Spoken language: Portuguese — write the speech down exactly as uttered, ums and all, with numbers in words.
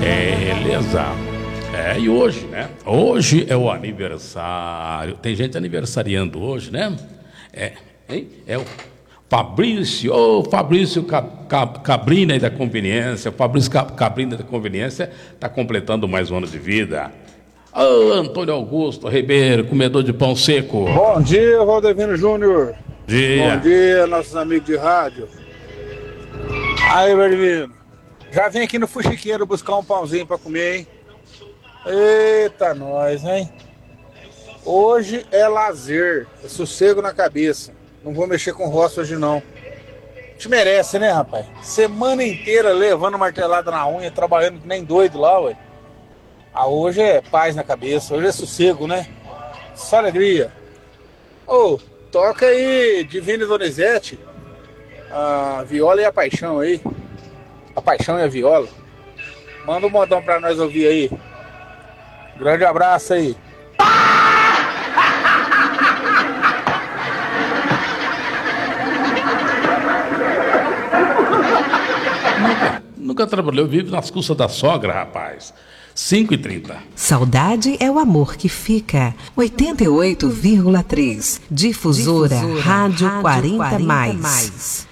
Beleza. É, e hoje, né? Hoje é o aniversário. Tem gente aniversariando hoje, né? É, hein? É o Fabrício, ô oh, Fabrício Cab, Cab, Cabrina da Conveniência. Fabrício Cab, Cabrina da Conveniência está completando mais um ano de vida. Ô oh, Antônio Augusto Ribeiro, comedor de pão seco. Bom dia, Valdevino Júnior. Dia. Bom dia, nossos amigos de rádio. Aí, Valdevino, já vem aqui no Fuxiqueiro buscar um pãozinho para comer, hein? Eita, nós, hein? Hoje é lazer, é sossego na cabeça. Não vou mexer com roça hoje, não. Te merece, né, rapaz? Semana inteira levando martelada na unha, trabalhando que nem doido lá, ué. Ah, hoje é paz na cabeça, hoje é sossego, né? Só alegria. Ô, oh, toca aí, Divino e Donizete. A viola e a paixão aí. A paixão e a viola. Manda um modão pra nós ouvir aí. Grande abraço aí. Nunca, nunca trabalhou, vive nas custas da sogra, rapaz. cinco e trinta. Saudade é o amor que fica. oitenta e oito vírgula três. Difusora, Difusora Rádio, Rádio quarenta mais.